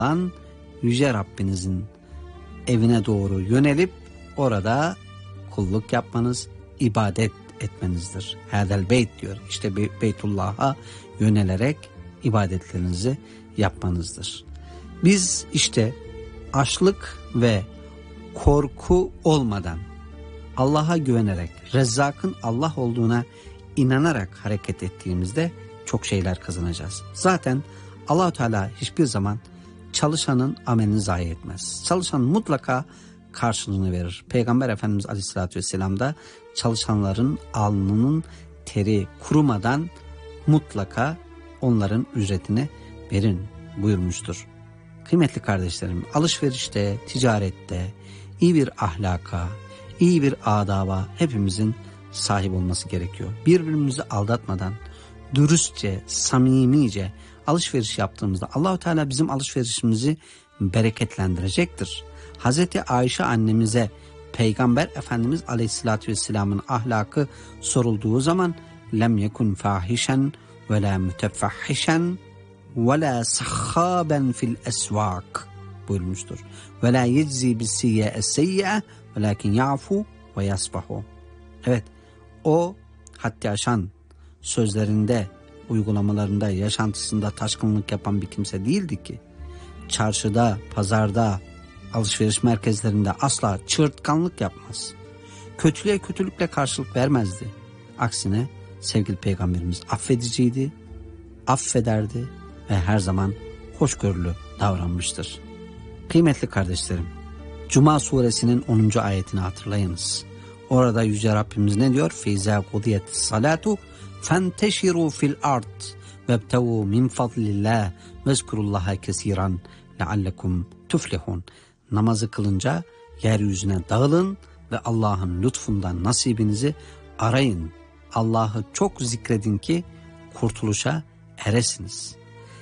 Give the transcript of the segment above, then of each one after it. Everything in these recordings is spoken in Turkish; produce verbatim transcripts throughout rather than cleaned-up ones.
olan Yüce Rabbinizin evine doğru yönelip orada kulluk yapmanız, ibadet etmenizdir. Hadel beyt diyor. İşte Beytullah'a yönelerek ibadetlerinizi yapmanızdır. Biz işte açlık ve korku olmadan Allah'a güvenerek, Rezzak'ın Allah olduğuna inanarak hareket ettiğimizde çok şeyler kazanacağız. Zaten Allah-u Teala hiçbir zaman çalışanın amelini zayi etmez. Çalışan mutlaka karşılığını verir. Peygamber Efendimiz Aleyhisselatü Vesselam da çalışanların alnının teri kurumadan mutlaka onların ücretini verin buyurmuştur. Kıymetli kardeşlerim, alışverişte, ticarette iyi bir ahlaka, iyi bir adaba hepimizin sahip olması gerekiyor. Birbirimizi aldatmadan, dürüstçe, samimice alışveriş yaptığımızda Allah-u Teala bizim alışverişimizi bereketlendirecektir. Hazreti Ayşe annemize Peygamber Efendimiz Aleyhisselatü Vesselam'ın ahlakı sorulduğu zaman lem yekun fahişen ve la mütefahhişen ve la sahhaben fil esvak buyurmuştur. Ve la yeczi bis siyye seyye velakin ya'fu ve yasbahu. Evet, o haddi aşan, sözlerinde, uygulamalarında, yaşantısında taşkınlık yapan bir kimse değildi ki. Çarşıda, pazarda, alışveriş merkezlerinde asla çığırtkanlık yapmaz. Kötülüğe kötülükle karşılık vermezdi. Aksine sevgili Peygamberimiz affediciydi, affederdi ve her zaman hoşgörülü davranmıştır. Kıymetli kardeşlerim, Cuma suresinin onuncu ayetini hatırlayınız. Orada Yüce Rabbimiz ne diyor? فَاِذَا قُضِيَتِ الصَّلَاتُ فَانْتَشِرُوا فِي الْأَرْضِ وَابْتَغُوا مِنْ فَضْلِ اللّٰهِ وَاذْكُرُوا اللّٰهَ كَثِيرًا لَعَلَّكُمْ تُفْلِحُونَ. Namazı kılınca yeryüzüne dağılın ve Allah'ın lütfundan nasibinizi arayın. Allah'ı çok zikredin ki kurtuluşa eresiniz.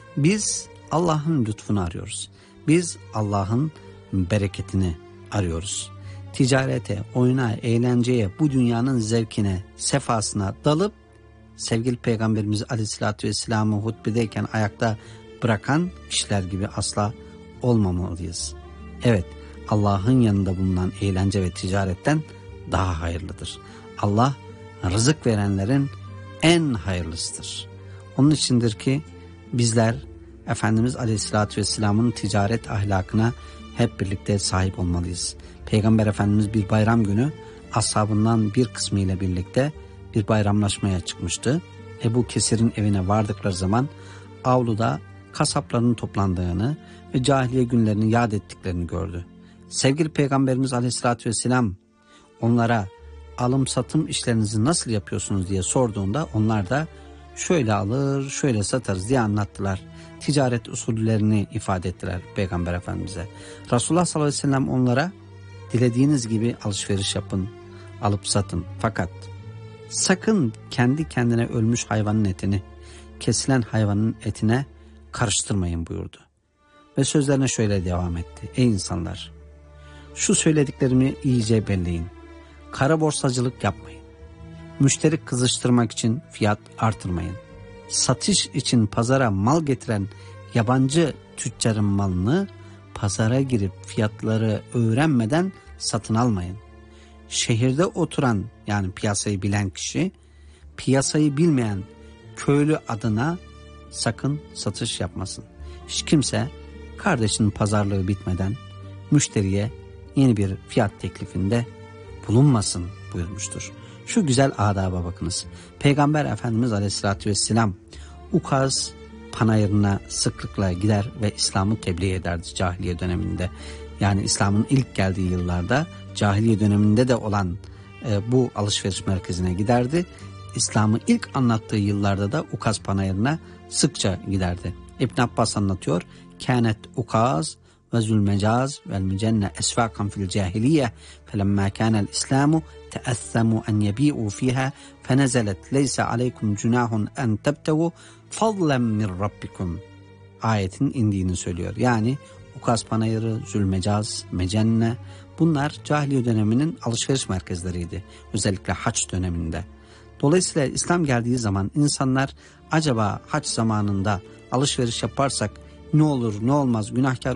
Biz Allah'ın lütfunu arıyoruz. Biz Allah'ın bereketini arıyoruz. Ticarete, oyuna, eğlenceye, bu dünyanın zevkine, sefasına dalıp sevgili Peygamberimiz Aleyhisselatü Vesselam'ı hutbedeyken ayakta bırakan kişiler gibi asla olmamalıyız. Evet, Allah'ın yanında bulunan eğlence ve ticaretten daha hayırlıdır. Allah rızık verenlerin en hayırlısıdır. Onun içindir ki bizler Efendimiz Aleyhisselatü Vesselam'ın ticaret ahlakına hep birlikte sahip olmalıyız. Peygamber Efendimiz bir bayram günü ashabından bir kısmı ile birlikte bir bayramlaşmaya çıkmıştı. Ebu Kesir'in evine vardıkları zaman avluda kasapların toplandığını ve cahiliye günlerini yad ettiklerini gördü. Sevgili Peygamberimiz Aleyhisselatü Vesselam onlara alım satım işlerinizi nasıl yapıyorsunuz diye sorduğunda onlar da şöyle alır şöyle satarız diye anlattılar. Ticaret usullerini ifade ettiler Peygamber Efendimiz'e. Resulullah sallallahu aleyhi ve sellem onlara dilediğiniz gibi alışveriş yapın, alıp satın. Fakat sakın kendi kendine ölmüş hayvanın etini kesilen hayvanın etine karıştırmayın buyurdu. Ve sözlerine şöyle devam etti. Ey insanlar! Şu söylediklerimi iyice belleyin. Kara borsacılık yapmayın. Müşteri kızıştırmak için fiyat artırmayın. Satış için pazara mal getiren yabancı tüccarın malını pazara girip fiyatları öğrenmeden satın almayın. Şehirde oturan yani piyasayı bilen kişi piyasayı bilmeyen köylü adına sakın satış yapmasın. Hiç kimse kardeşinin pazarlığı bitmeden müşteriye yeni bir fiyat teklifinde bulunmasın buyurmuştur. Şu güzel adaba bakınız. Peygamber Efendimiz Aleyhisselatü Vesselam Ukaz panayırına sıklıkla gider ve İslam'ı tebliğ ederdi cahiliye döneminde. Yani İslam'ın ilk geldiği yıllarda cahiliye döneminde de olan e, bu alışveriş merkezine giderdi. İslam'ı ilk anlattığı yıllarda da Ukaz panayırına sıkça giderdi. İbn Abbas anlatıyor. Kânet Ukaz ve Zülmecaz vel mücenne esvakan fil cahiliye felemma kânel İslamu teessemu en yebi'u fiha fenezelet leyse aleykum cunahun en tebtevu fadlen min rabbikum ayetin indiğini söylüyor. Yani Ukaz panayırı, Zülmecaz, Mecenne bunlar cahiliye döneminin alışveriş merkezleriydi. Özellikle haç döneminde. Dolayısıyla İslam geldiği zaman insanlar acaba haç zamanında alışveriş yaparsak ne olur ne olmaz günahkar